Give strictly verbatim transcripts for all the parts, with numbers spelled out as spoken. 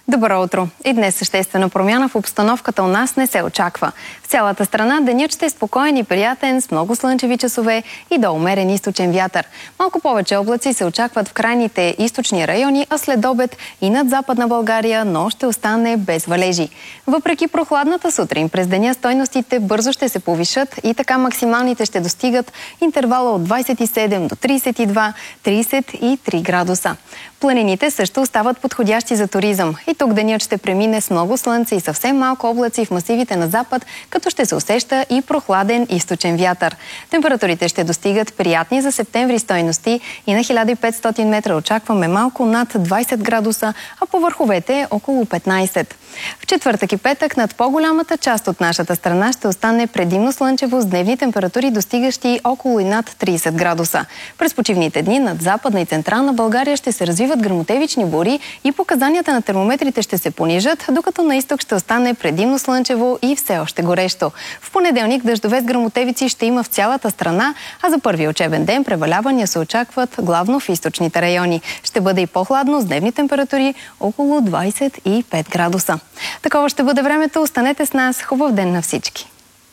Добро утро! И днес съществена промяна в обстановката у нас не се очаква. В цялата страна денят ще е спокоен и приятен, с много слънчеви часове и до умерен източен вятър. Малко повече облаци се очакват в крайните източни райони, а след обед и над Западна България, но ще остане без валежи. Въпреки прохладната сутрин, през деня стойностите бързо ще се повишат и така максималните ще достигат интервала от двадесет и седем до тридесет и два - тридесет и три градуса. Планините също остават подходящи за туризъм. И тук денят ще премине с много слънце и съвсем малко облаци в масивите на запад, като ще се усеща и прохладен източен вятър. Температурите ще достигат приятни за септември стойности и на хиляда и петстотин метра очакваме малко над двадесет градуса, а по върховете около петнадесет. В четвъртък и петък над по-голямата част от нашата страна ще остане предимно слънчево с дневни температури, достигащи около и над тридесет градуса. През почивните дни над Западна и Централна България ще се развиват гръмотевични бури и показанията на термометрите ще се понижат, докато на изток ще остане предимно слънчево и все още горещо. В понеделник дъждове с гръмотевици ще има в цялата страна, а за първия учебен ден превалявания се очакват главно в източните райони. Ще бъде и по-хладно с дневни температури около двадесет и пет градуса. Такова ще бъде времето. Останете с нас. Хубав ден на всички!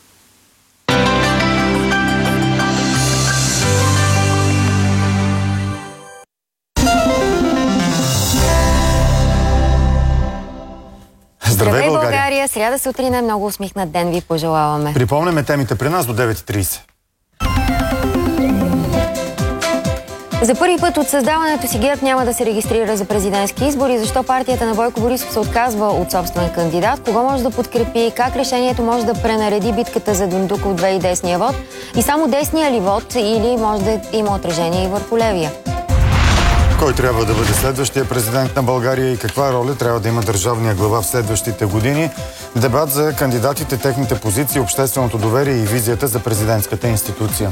Здравей, Здравей, България! България! Сряда сутрин е много усмихнат ден ви пожелаваме. Припомняме темите при нас до девет и тридесет. За първи път от създаването си ГЕРБ няма да се регистрира за президентски избори. Защо партията на Бойко Борисов се отказва от собствен кандидат? Кого може да подкрепи? Как решението може да пренареди битката за Дондуков две и десния вод? И само десния ли вод или може да има отражение и върху левия? Кой трябва да бъде следващия президент на България и каква роля трябва да има държавния глава в следващите години? Дебат за кандидатите, техните позиции, общественото доверие и визията за президентската институция.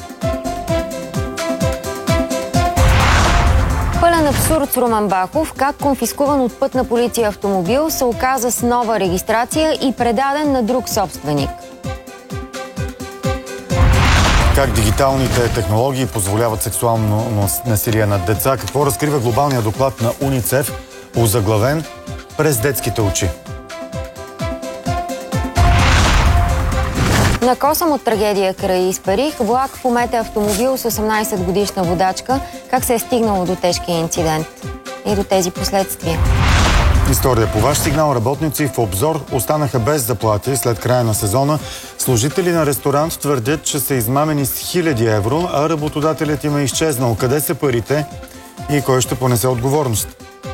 Пълен абсурд с Румен Бахов, как конфискуван от пътна полиция автомобил се оказа с нова регистрация и предаден на друг собственик. Как дигиталните технологии позволяват сексуално насилие над деца? Какво разкрива глобалния доклад на УНИЦЕФ, озаглавен "През детските очи"? Накосам от трагедия край Испарих, влак помете автомобил с осемнадесет годишна водачка. Как се е стигнало до тежкия инцидент и до тези последствия? История по ваш сигнал. Работници в Обзор останаха без заплати след края на сезона. Служители на ресторант твърдят, че са измамени с хиляди евро, а работодателят им е изчезнал. Къде са парите и кой ще понесе отговорност?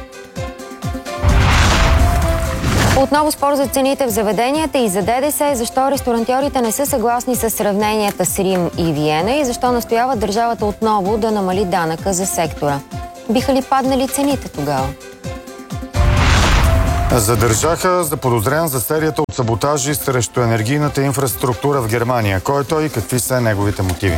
Отново спор за цените в заведенията и за ДДС. Защо ресторантьорите не са съгласни с сравненията с Рим и Виена и защо настоява държавата отново да намали данъка за сектора? Биха ли паднали цените тогава? Задържаха заподозрян за серията от саботажи срещу енергийната инфраструктура в Германия. Кой е той и какви са неговите мотиви?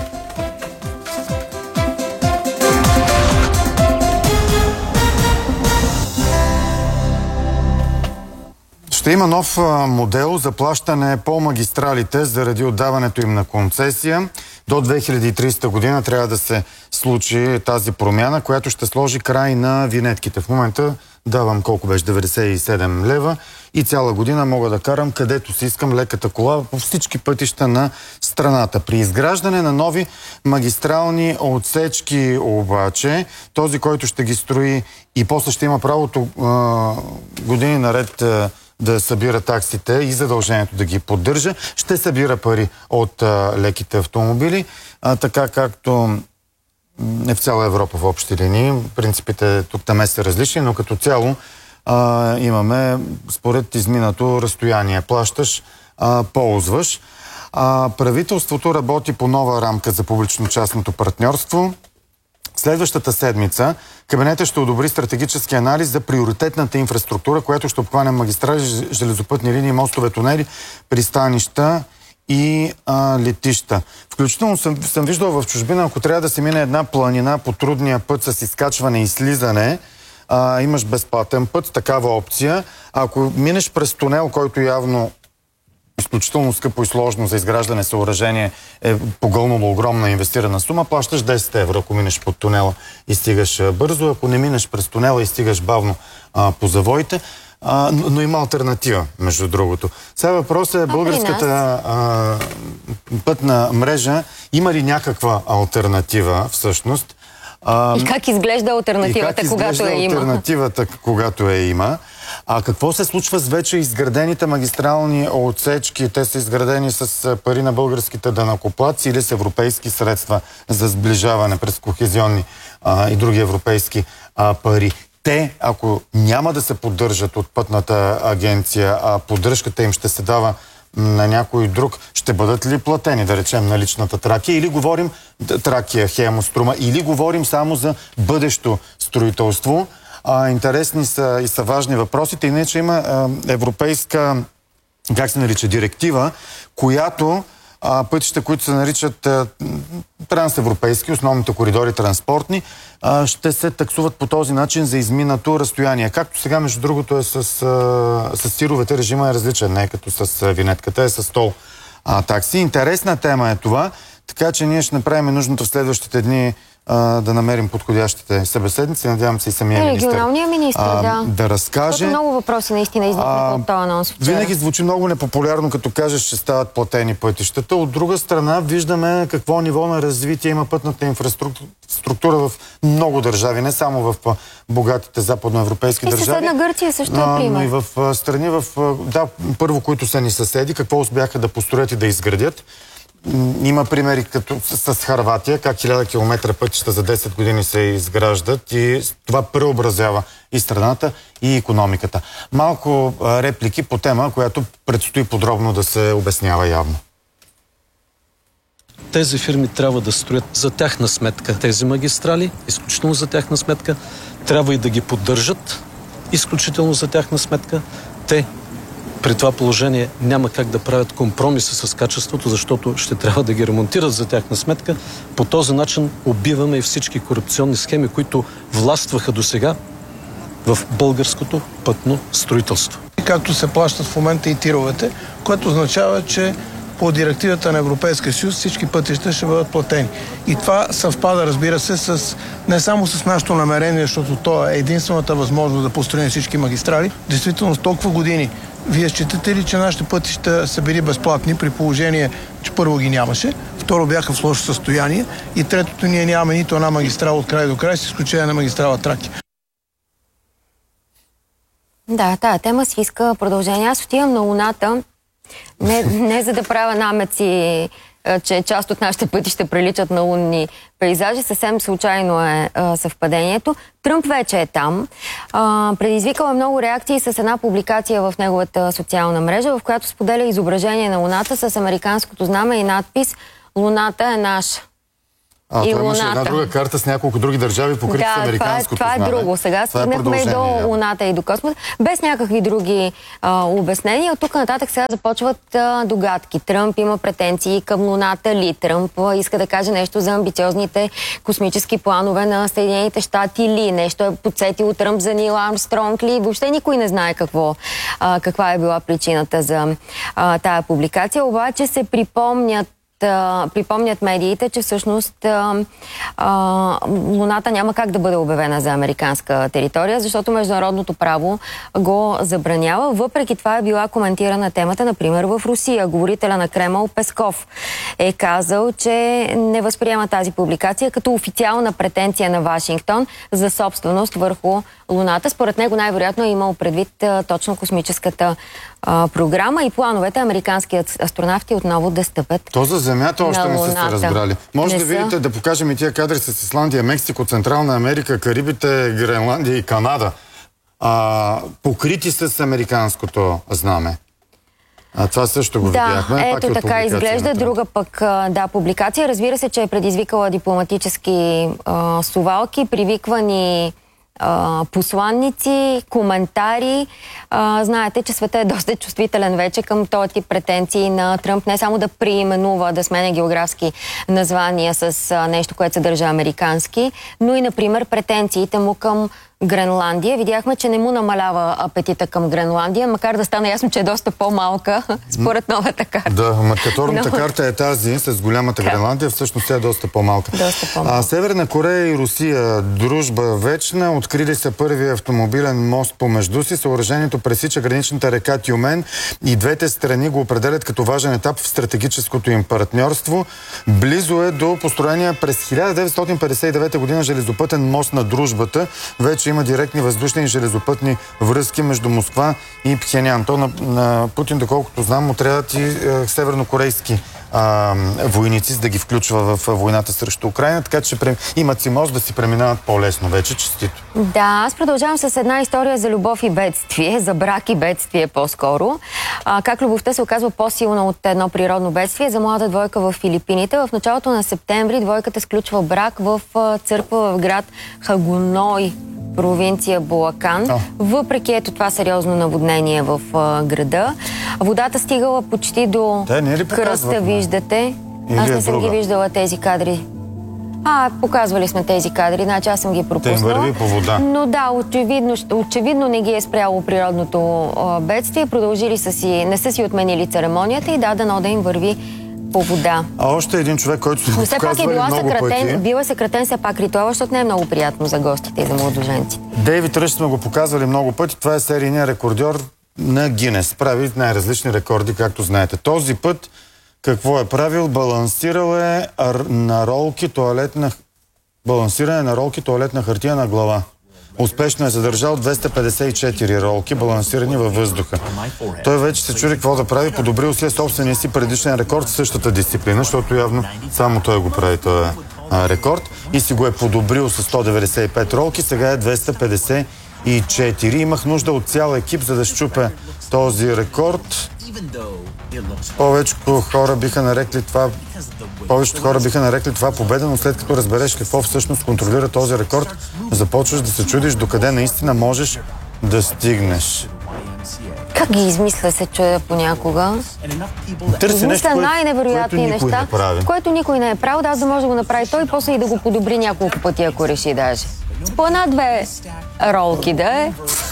Ще има нов модел за плащане по магистралите заради отдаването им на концесия. До две хиляди и тридесета година трябва да се случи тази промяна, която ще сложи край на винетките. В момента давам колко беше деветдесет и седем лева и цяла година мога да карам където си искам леката кола по всички пътища на страната. При изграждане на нови магистрални отсечки обаче, този, който ще ги строи и после ще има правото а, години наред а, да събира таксите и задължението да ги поддържа, ще събира пари от а, леките автомобили, а, така както не в цяла Европа в общи линии. Принципите тук там са различни, но като цяло а, имаме според изминато разстояние. Плащаш, а, ползваш. А, правителството работи по нова рамка за публично-частното партньорство. Следващата седмица кабинетът ще одобри стратегически анализ за приоритетната инфраструктура, която ще обхване магистрали, железопътни линии, мостове, тунели, пристанища и а, летища. Включително съм, съм виждал в чужбина, ако трябва да се мине една планина по трудния път с изкачване и слизане, а, имаш безплатен път, такава опция. А ако минеш през тунел, който явно изключително скъпо и сложно за изграждане съоръжение е погълнало огромна инвестирана сума, плащаш десет евро, ако минеш под тунела и стигаш бързо. Ако не минеш през тунела и стигаш бавно а, по завоите, а, но, но има алтернатива, между другото. Сега въпросът е българската а, пътна мрежа има ли някаква алтернатива всъщност? А, и как изглежда алтернативата, как когато изглежда е има? алтернативата, когато е има? А какво се случва с вече изградените магистрални отсечки? Те са изградени с пари на българските данъкоплатци или с европейски средства за сближаване през кохезионни а, и други европейски а, пари. Те, ако няма да се поддържат от пътната агенция, а поддръжката им ще се дава на някой друг, ще бъдат ли платени, да речем, на личната Тракия? Или говорим Тракия, Хемус, Струма, или говорим само за бъдещо строителство? А, интересни са и са важни въпросите. Иначе има а, европейска, как се нарича, директива, която а, пътища, които се наричат а, трансевропейски, основните коридори транспортни, а, ще се таксуват по този начин за изминато разстояние. Както сега, между другото, е с, а, с тировете, режима е различен, не е като с винетката, е с стол а, такси. Интересна тема е това, така че ние ще направим нужното в следващите дни да намерим подходящите събеседници. Надявам се и самия министър. Регионалният министър, а, да. Да разкаже. Защото много въпроси наистина изникнаха от този анонс вчера. Винаги звучи много непопулярно, като кажеш, че стават платени пътищата. От друга страна, виждаме какво ниво на развитие има пътната инфраструктура в много държави, не само в богатите западноевропейски и държави. И съседна Гърция също е пример. Но и в страни, в, да, първо, които са ни съседи, какво успяха да построят и да изградят. Има примери като с, с Хърватия, как хиляда километра пътища за десет години се изграждат и това преобразява и страната, и икономиката. Малко а, реплики по тема, която предстои подробно да се обяснява явно. Тези фирми трябва да строят за тяхна сметка тези магистрали, изключително за тяхна сметка. Трябва и да ги поддържат, изключително за тяхна сметка. Те при това положение няма как да правят компромиси с качеството, защото ще трябва да ги ремонтират за тяхна сметка. По този начин убиваме и всички корупционни схеми, които властваха досега в българското пътно строителство. Както се плащат в момента и тировете, което означава, че по директивата на Европейския съюз всички пътища ще бъдат платени. И това съвпада, разбира се, с, не само с нашето намерение, защото то е единствената възможност да построим всички магистрали. Действително, с толкова години вие считате ли, че нашите пътища са били безплатни при положение, че първо ги нямаше, второ бяха в лошо състояние и третото ние нямаме нито една магистрала от край до край, с изключение на магистрала Тракия. Да, тая тема си иска продължение. Аз отивам на Луната, не, не за да правя намеци, че част от нашите пътища приличат на лунни пейзажи. Съвсем случайно е а, съвпадението. Тръмп вече е там. А, предизвикала много реакции с една публикация в неговата социална мрежа, в която споделя изображение на Луната с американското знаме и надпис "Луната е наша". А, това имаше една друга карта с няколко други държави, покрити да, с американското това е, това е друго. Сега стигнахме до Луната и до космоса. Без някакви други а, обяснения. От тук нататък сега започват а, догадки. Тръмп има претенции към Луната ли? Тръмп а, иска да каже нещо за амбициозните космически планове на Съединените щати ли? Нещо е подсетило Тръмп за Нил Армстронг ли? Въобще никой не знае какво, а, каква е била причината за а, тая публикация. Обаче се припомнят Да, припомнят медиите, че всъщност а, а, Луната няма как да бъде обявена за американска територия, защото международното право го забранява. Въпреки това е била коментирана темата, например, в Русия. Говорителя на Кремъл Песков е казал, че не възприема тази публикация като официална претенция на Вашингтон за собственост върху Луната. Според него най-вероятно е имал предвид а, точно космическата а, програма и плановете американският астронавти отново да стъпят. То за Земята още не са се разбрали. Може не да видите, са... да покажем и тия кадри с Исландия, Мексико, Централна Америка, Карибите, Гренландия и Канада. А, покрити с американското знаме. А това също го да, видяхме. Да, ето така изглежда. Друга пък, да, публикация. Разбира се, че е предизвикала дипломатически а, сувалки, привиквани Uh, посланници, коментари. Uh, знаете, че света е доста чувствителен вече към този тип претенции на Тръмп. Не само да преименува, да сменя географски названия с uh, нещо, което съдържа американски, но и, например, претенциите му към Гренландия. Видяхме, че не му намалява апетита към Гренландия, макар да стана ясно, че е доста по-малка според новата карта. Да, маркаторната Но... карта е тази с голямата да. Гренландия, всъщност тя е доста по-малка. Доста по-малка. А Северна Корея и Русия, дружба вечна, открили са първия автомобилен мост помежду си. Съоръжението пресича граничната река Тюмен и двете страни го определят като важен етап в стратегическото им партньорство. Близо е до построения през хиляда деветстотин петдесет и девета година железопътен мост на дружбата. Вече има директни въздушни и железопътни връзки между Москва и Пхенян. То на, на Путин, доколкото знам, му трябват и е, севернокорейски а, войници, за да ги включва в войната срещу Украина, така че прем... имат си може да си преминават по-лесно вече, честито. Да, аз продължавам с една история за любов и бедствие, за брак и бедствие по-скоро. А, как любовта се оказва по-силна от едно природно бедствие за млада двойка в Филипините. В началото на септември двойката сключва брак в църква в град Хагуной, провинция Булакан. Oh. Въпреки ето това сериозно наводнение в а, града. Водата стигала почти до да, кръста, виждате. Или аз не е съм друга. ги виждала тези кадри. А, показвали сме тези кадри, значи аз съм ги пропуснала. Те им върви по вода. Но да, очевидно, очевидно не ги е спряло природното а, бедствие. Продължили са си, не са си отменили церемонията и дадено да им върви по вода. А още един човек, който сме Но все пак е била съкратен, била съкратен все пак ритуала, защото не е много приятно за гостите и за младоженците. Дейвид Ръш сме го показвали много пъти. Това е серийният рекордьор на Гинес. Прави най-различни рекорди, както знаете. Този път какво е правил? Балансирал е на ролки туалетна... Балансиране на ролки туалетна хартия на глава. Успешно е задържал двеста петдесет и четири ролки, балансирани във въздуха. Той вече се чуди какво да прави, подобрил си е собствения си предишен рекорд в същата дисциплина, защото явно само той го прави този рекорд и си го е подобрил с сто деветдесет и пет ролки, сега е двеста петдесет и четири. Имах нужда от цял екип, за да щупя този рекорд. Повечето хора биха нарекли това повечето хора биха нарекли това победа, но след като разбереш какво всъщност контролира този рекорд, започваш да се чудиш докъде наистина можеш да стигнеш. Как ги измисля, се чуя понякога? Измисля най-невероятни неща, което никой не е правил, да, аз да може да го направи той и после и да го подобри няколко пъти, ако реши даже. С по една-две ролки да е.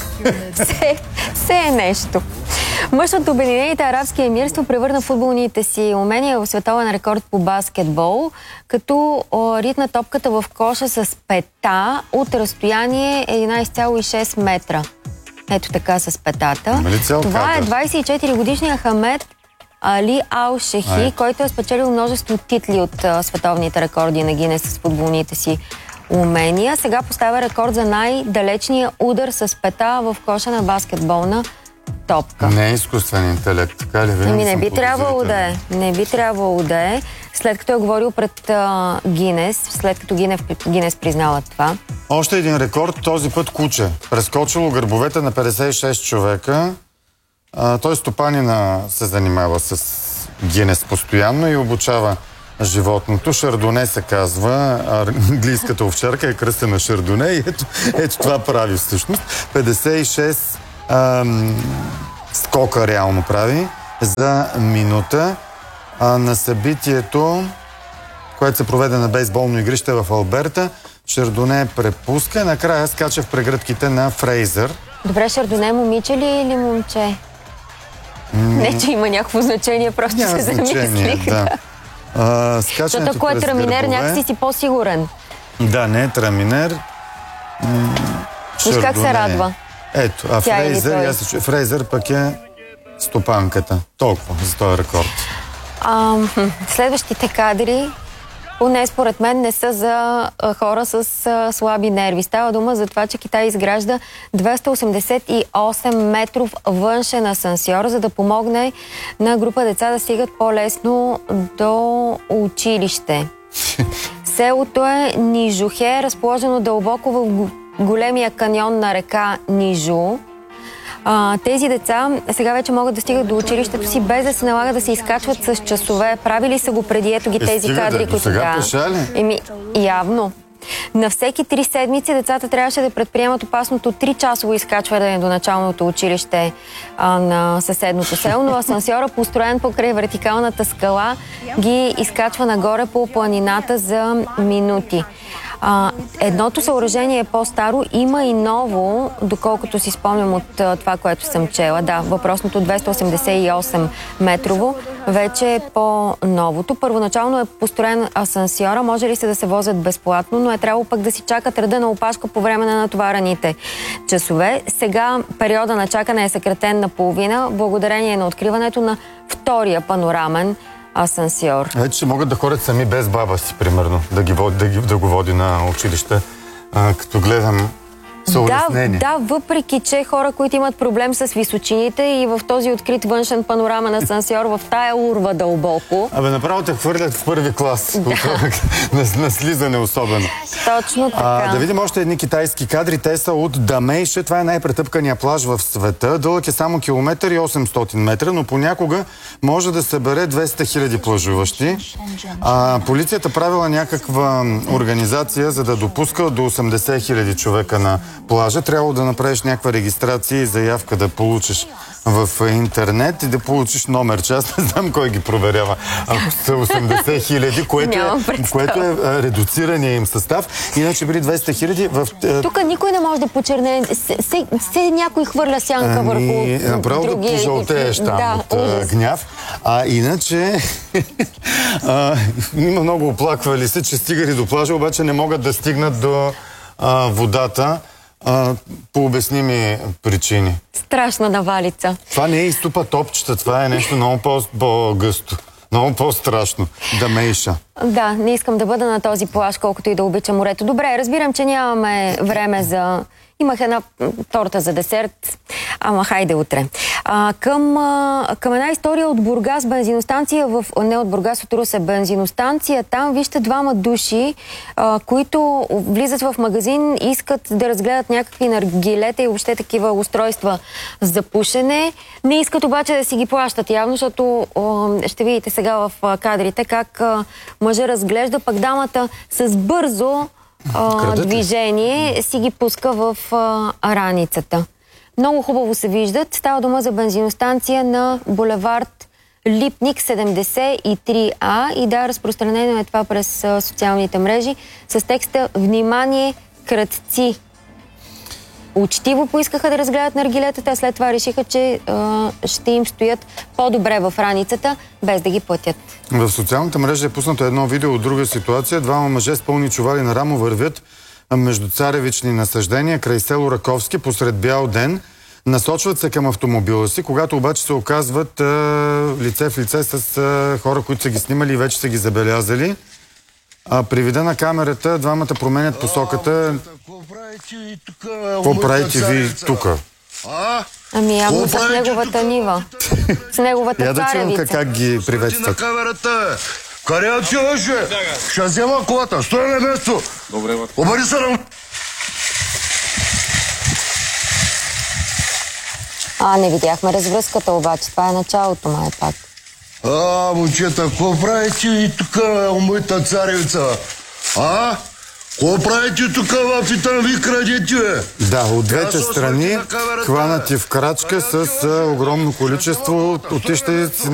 Все, все е нещо. Мъж от Обединените арабски емирства превърна футболните си умения в световен рекорд по баскетбол, като ритна топката в коша с пета от разстояние единайсет цяло и шест метра. Ето така с петата. Това е двайсет и четири годишният Хамед Али Ал Шехи, който е спечелил множество титли от а, световните рекорди на Гинес с футболните си умения. Сега поставя рекорд за най-далечния удар с пета в коша на баскетболна топка. Не е изкуствен интелект, така ли? Ами не би трябвало да е. Не би трябвало да е. След като е говорил пред а, Гинес, след като Гинес, Гинес признала това. Още един рекорд, този път куче. Прескочило гърбовете на петдесет и шест човека. А, той стопанина се занимава с Гинес постоянно и обучава животното. Шардоне се казва, английската овчарка е кръстена Шардоне и ето, ето това прави всъщност. петдесет и шест ам, скока реално прави за минута. А, на събитието, което се проведе на бейсболно игрище в Алберта, Шардоне препуска и накрая скача в прегръдките на Фрейзър. Добре, Шардоне момиче ли или момче? М- Не, че има някакво значение, просто Няма се замислих. Да. А, защото ако е траминер, някакси си по-сигурен. Да, не е траминер. М- Виж как се радва. Ето, а Тя Фрейзър, се... Фрейзър пък е стопанката. Толкова за този рекорд. А, следващите кадри, поне според мен, не са за а, хора с а, слаби нерви. Става дума за това, че Китай изгражда двеста осемдесет и осем метров външен асансьор, за да помогне на група деца да стигат по-лесно до училище. Селото е Нижухе, разположено дълбоко в големия каньон на река Нижу. А, тези деца сега вече могат да стигат до училището си без да се налага да се изкачват с часове. Правили са го преди ето ги е, тези стига, кадри, да, които сега пеша ли? Еми, явно. На всеки три седмици децата трябваше да предприемат опасното три-часово изкачване до началното училище а, на съседното село, но асансьора, построен покрай вертикалната скала, ги изкачва нагоре по планината за минути. А, едното съоръжение е по-старо, има и ново, доколкото си спомням от а, това, което съм чела. Да, въпросното двеста осемдесет и осем метрово вече е по-новото. Първоначално е построен асансьора, може ли се да се возят безплатно, но е трябвало пък да си чакат реда на опашка по време на натоварените часове. Сега периода на чакане е съкратен на половина, благодарение на откриването на втория панорамен асансьор. Вече ще могат да ходят сами без баба си, примерно, да, ги води, да, ги, да го води на училище, а, като гледам Да, да, въпреки че хора, които имат проблем с височините и в този открит външен панорамен асансьор в тая урва дълбоко. Абе, направо те хвърлят в първи клас. Да. на, на слизане особено. Точно така. А, да видим още едни китайски кадри. Те са от Дамейша. Това е най-претъпкания плаж в света. Дълъг е само километър и осемстотин метра, но понякога може да събере двеста хиляди плажуващи. А, полицията правила някаква организация, за да допуска до осемдесет хиляди човека на плажа. Трябвало да направиш някаква регистрация и заявка да получиш в интернет и да получиш номер. Че аз не знам кой ги проверява. Ако са осемдесет хиляди, което, е, което е редуцирания им състав. Иначе били двеста хиляди. В... Тук никой не може да почерне. Се, се някой хвърля сянка ами, върху направо други. Да пожълтееш там да, от ужас. Гняв. А иначе а, има много оплаквали се, че стигали до плажа, обаче не могат да стигнат до а, водата. А, по обясними причини. Страшна навалица. Това не е изтупа топчета, това е нещо много по-гъсто. Много по-страшно. Дамейша. Да, не искам да бъда на този плаж, колкото и да обичам морето. Добре, разбирам, че нямаме време за... Имах една торта за десерт, ама хайде утре. А, към, а, към една история от Бургас, бензиностанция в... Не от Бургас, от Русе, бензиностанция. Там вижте двама души, а, които влизат в магазин, искат да разгледат някакви наргилета и въобще такива устройства за пушене. Не искат обаче да си ги плащат явно, защото а, ще видите сега в а, кадрите как а, мъжа разглежда, пък дамата с бързо Uh, движение си ги пуска в uh, раницата. Много хубаво се виждат. Става дума за бензиностанция на булевард Липник седемдесет и три А и да, разпространено е това през uh, социалните мрежи с текста "Внимание, крадци". Учтиво поискаха да разгледат наргилетата, а след това решиха, че а, ще им стоят по-добре в раницата, без да ги платят. В социалната мрежа е пуснато едно видео от друга ситуация. Двама мъже с пълни чували на рамо вървят между царевични насъждения край село Раковски посред бял ден. Насочват се към автомобила си, когато обаче се оказват а, лице в лице с а, хора, които са ги снимали и вече са ги забелязали. А при вида на камерата двамата променят посоката. Какво правите ви тук? Ами явно с неговата нива. С неговата я да царевица. чуем как ги приветстват. Къде отиваш, бе? Ще взема колата. Стой на място. Добре, бе. Обади се на... А, не видяхме развръзката обаче. Това е началото, май пак. А, момчета, какво правите и тук, моята царевица? А? Какво правите тук, в Итан, ви крадете, бе? Да, от двете страни хванати в крачка с огромно количество отища